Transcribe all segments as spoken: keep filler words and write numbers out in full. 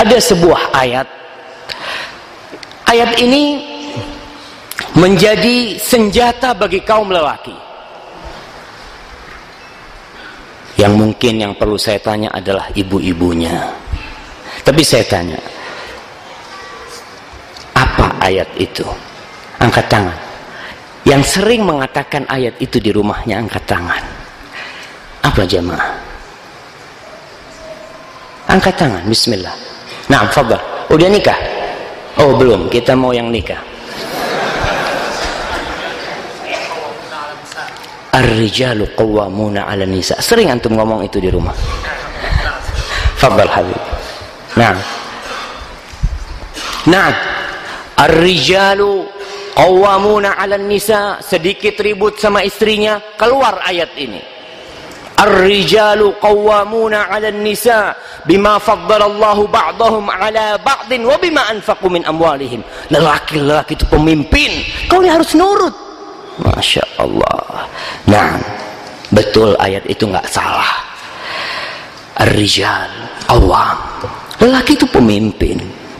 Ada sebuah ayat. Ayat ini menjadi senjata bagi kaum lelaki. Yang mungkin yang perlu saya tanya adalah ibu-ibunya. Tapi saya tanya, apa ayat itu? Angkat tangan. Yang sering mengatakan ayat itu di rumahnya, angkat tangan. Apa jamaah? Angkat tangan, bismillah. Nah, fadhal. Udah nikah? Oh, belum. Kita mau yang nikah. Ar-rijalu qawwamuna 'alan nisa. Sering antum ngomong itu di rumah. Fadhal habib. Nah. Nah. Ar-rijalu qawwamuna 'alan nisa. Sedikit ribut sama istrinya, keluar ayat ini. Ar-rijalu qawwamuna 'alan nisa bima faddalallahu ba'dahum 'ala ba'din wa bima anfaqu min amwalihim. Lelaki-lelaki itu pemimpin, kau ini harus nurut. Masya Allah. Nah, betul ayat itu nggak salah. Ar-rijal qawwam. Lelaki itu pemimpin.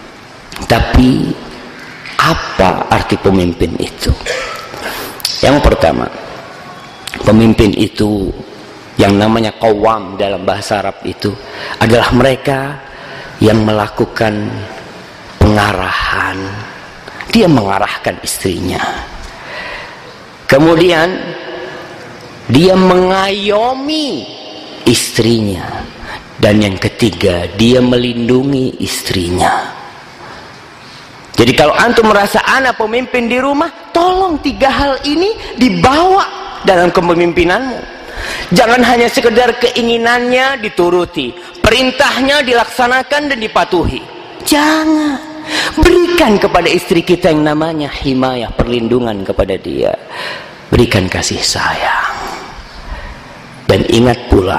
Tapi apa arti pemimpin itu? Yang pertama, pemimpin itu yang namanya qawwam dalam bahasa Arab itu adalah mereka yang melakukan pengarahan. Dia mengarahkan istrinya. Kemudian dia mengayomi istrinya. Dan yang ketiga, dia melindungi istrinya. Jadi kalau antum merasa anak pemimpin di rumah, tolong tiga hal ini dibawa dalam kepemimpinanmu. Jangan hanya sekedar keinginannya dituruti, perintahnya dilaksanakan dan dipatuhi. Jangan. Berikan kepada istri kita yang namanya himayah, perlindungan kepada dia. Berikan kasih sayang. Dan ingat pula,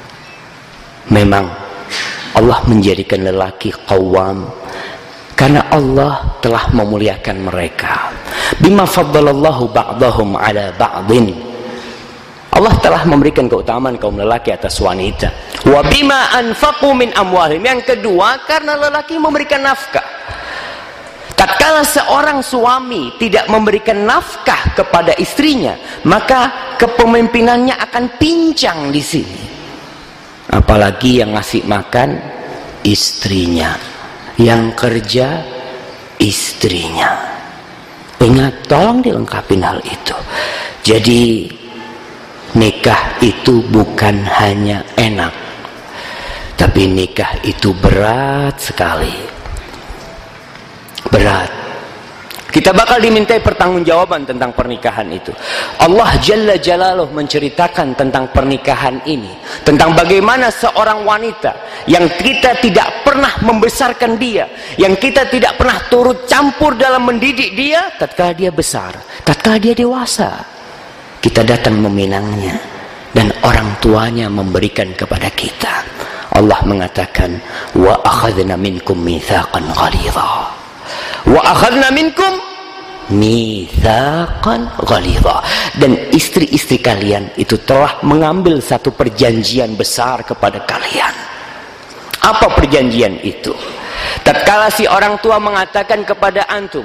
memang Allah menjadikan lelaki qawwam karena Allah telah memuliakan mereka. Bima faddalallahu ba'dahum 'ala ba'din. Allah telah memberikan keutamaan kaum lelaki atas wanita. Wa bima anfaqu min amwalihim. Yang kedua, karena lelaki memberikan nafkah. Tatkala seorang suami tidak memberikan nafkah kepada istrinya, maka kepemimpinannya akan pincang di sini. Apalagi yang ngasih makan istrinya, yang kerja istrinya. Ingat, tolong dilengkapin hal itu. Jadi nikah itu bukan hanya enak, tapi nikah itu berat sekali. Berat. Kita bakal dimintai pertanggungjawaban tentang pernikahan itu. Allah Jalla Jalaluh menceritakan tentang pernikahan ini, tentang bagaimana seorang wanita yang kita tidak pernah membesarkan dia, yang kita tidak pernah turut campur dalam mendidik dia, tatkala dia besar, tatkala dia dewasa, kita datang meminangnya dan orang tuanya memberikan kepada kita. Allah mengatakan, wa akhadna minkum mitsaqan ghalidha. Wa akhadna minkum mitsaqan ghalidha. Dan istri-istri kalian itu telah mengambil satu perjanjian besar kepada kalian. Apa perjanjian itu? Tatkala si orang tua mengatakan kepada antum,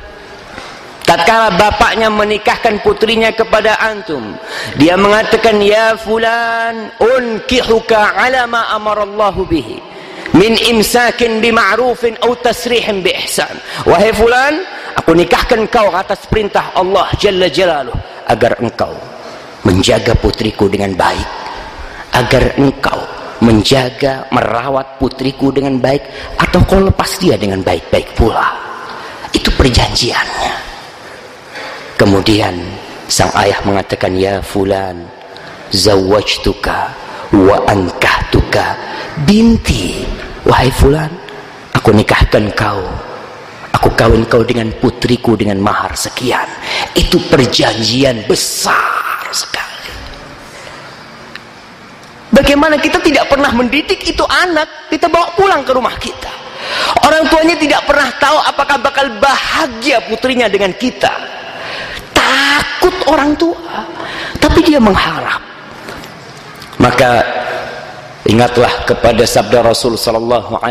tatkala bapaknya menikahkan putrinya kepada antum, dia mengatakan, ya fulan unkihuka ala ma amarallahu bihi min imsakin bima'rufin atau tasrihin bi ihsan. Wahai fulan, aku nikahkan kau atas perintah Allah Jalla Jalaluh agar engkau menjaga putriku dengan baik, agar engkau menjaga, merawat putriku dengan baik, atau kau lepas dia dengan baik-baik pula. Itu perjanjiannya. Kemudian sang ayah mengatakan, ya fulan zawwajtuka wa ankahtuka binti. Wahai fulan, aku nikahkan kau, aku kawin kau dengan putriku dengan mahar sekian. Itu perjanjian besar sekali. Bagaimana kita tidak pernah mendidik itu anak, kita bawa pulang ke rumah kita. Orang tuanya tidak pernah tahu apakah bakal bahagia putrinya dengan kita. Takut orang tua, tapi dia mengharap. Maka ingatlah kepada sabda Rasul sallallahu alaihi